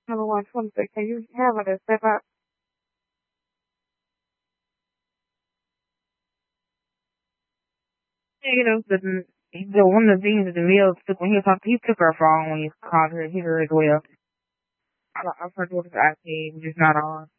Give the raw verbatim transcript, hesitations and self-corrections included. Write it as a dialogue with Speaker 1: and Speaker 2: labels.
Speaker 1: Number one twenty-six. Can you have her to step up? Yeah, you know, the, the one of the things that the male took when he was talking, he took her phone when he called her, hit her as well. I, I've heard what his I P, which is not on.